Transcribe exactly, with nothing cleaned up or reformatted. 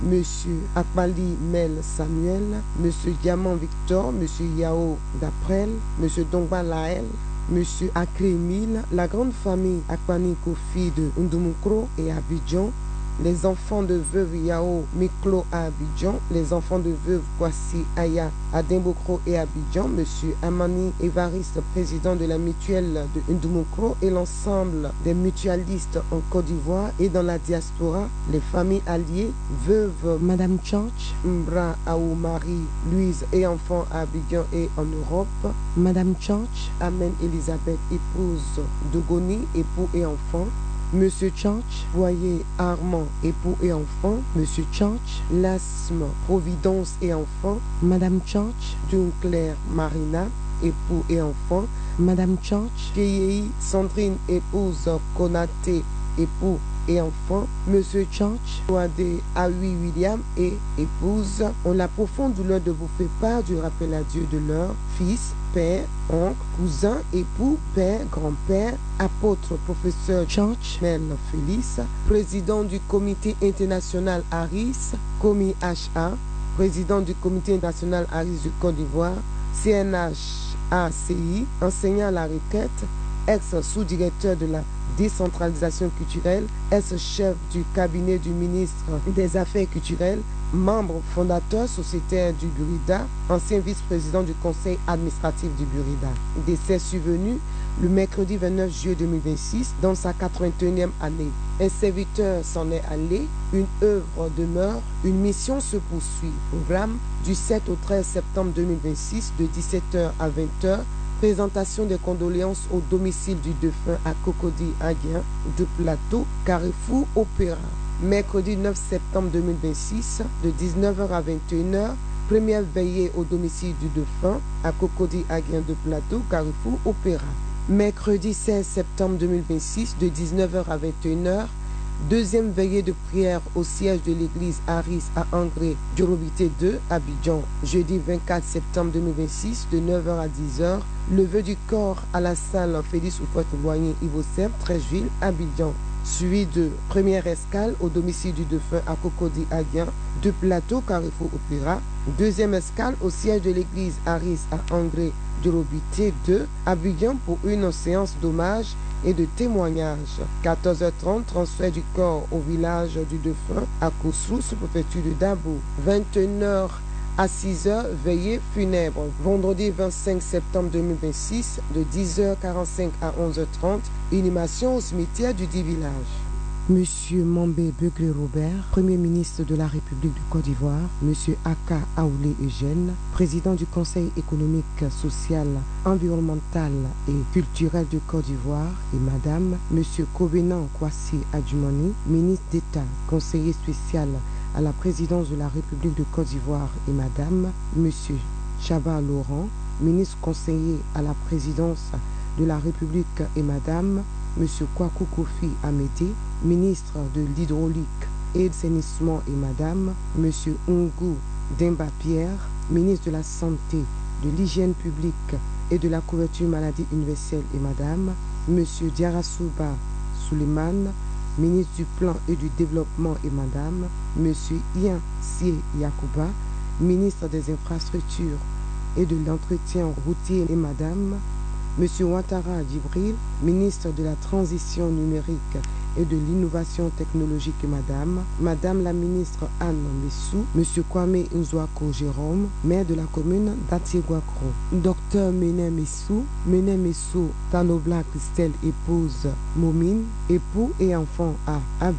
Monsieur Akbali Mel Samuel, Monsieur Diamant Victor, Monsieur Yao Daprel, Monsieur Dongba Lael, Monsieur Akre-Emile, la grande famille Akpani Kofi de Ndoumoukro et Abidjan, les enfants de veuve Yao Miklo à Abidjan, les enfants de veuve Kwasi Aya à Dimbokro et Abidjan, Monsieur Amani Evariste, président de la mutuelle de Ndoumoukro et l'ensemble des mutualistes en Côte d'Ivoire et dans la diaspora, les familles alliées, veuve Madame Tchanch, Mbra Aou Marie, Louise et enfants à Abidjan et en Europe, Madame Tchanch, Amen Elisabeth, épouse Dogoni, époux et enfants, Monsieur Tchanch, foyer Armand, époux et enfants, Monsieur Tchanch, Lasme, Providence et enfants, Madame Tchanch, Dunclair Marina, époux et enfants, Madame Tchanch, Kéyei Sandrine, épouse Konaté, époux et enfants, Monsieur Tchanch, Ouadé Aoui William et épouse, ont la profonde douleur de vous faire part du rappel à Dieu de leur fils, père, oncle, cousin, époux, père, grand-père, apôtre, professeur Tchanch Mel Félix, président du comité international ARIS, Komi H A, président du comité international ARIS du Côte d'Ivoire, C N H A C I, enseignant à la retraite, ex-sous-directeur de la décentralisation culturelle, ex-chef du cabinet du ministre des Affaires culturelles, membre fondateur sociétaire du Burida, ancien vice-président du conseil administratif du Burida. Décès survenu le mercredi vingt-neuf juillet deux mille vingt-six dans sa quatre-vingt-et-unième année. Un serviteur s'en est allé, une œuvre demeure, une mission se poursuit. Programme du sept au treize septembre deux mille vingt-six de dix-sept heures à vingt heures. Présentation des condoléances au domicile du défunt à Cocody-Aguien de Plateau, Carrefour Opéra. Mercredi neuf septembre deux mille vingt-six, de dix-neuf heures à vingt et une heures, première veillée au domicile du défunt à Cocody-Aguien de Plateau, Carrefour Opéra. Mercredi seize septembre deux mille vingt-six, de dix-neuf heures à vingt et une heures, deuxième veillée de prière au siège de l'église Aris à Angré, Djorobité deux, Abidjan. Jeudi vingt-quatre septembre deux mille vingt-six, de neuf heures à dix heures, levée du corps à la salle Félix Oufouette-Loigny, Ivosem, Treichville, Abidjan. Suivi de première escale au domicile du défunt à Cocody-Aguien de Plateau, Carrefour Opéra. Deuxième escale au siège de l'église Aris à Angré, Djorobité deux, Abidjan pour une séance d'hommage et de témoignage. quatorze heures trente, transfert du corps au village du défunt à Koussou, sous-préfecture de Dabo. vingt et une heures à six heures, veillée funèbre. Vendredi vingt-cinq septembre deux mille vingt-six, de dix heures quarante-cinq à onze heures trente, inhumation au cimetière du dit village. Monsieur Mambé Beglé Robert, Premier ministre de la République du Côte d'Ivoire, Monsieur Aka Aoulé Eugène, président du Conseil économique, social, environnemental et culturel de Côte d'Ivoire, et Madame Monsieur Kobenan Kwasi Adjumani, ministre d'État, conseiller spécial à la présidence de la République de Côte d'Ivoire, et Madame Monsieur Chaba Laurent, ministre conseiller à la présidence de la République, et Madame Monsieur Kwaku Kofi Amédé, ministre de l'Hydraulique et de l'Assainissement, et Madame Monsieur Ngou Demba Pierre, ministre de la Santé, de l'Hygiène publique et de la couverture maladie universelle, et Madame Monsieur Diarasouba Suleiman, ministre du Plan et du Développement, et Madame Monsieur Ian Sie Yakuba, ministre des Infrastructures et de l'Entretien routier, et Madame Monsieur Ouattara Djibril, ministre de la Transition numérique et de l'innovation technologique, et Madame Madame la ministre Anne Messou, Monsieur Kwame Nzouako Jérôme, maire de la commune d'Atiéguakro, Docteur Méné Messou, Méné Messou Tanobla Christelle, épouse Momine, époux et enfants à Abidjan.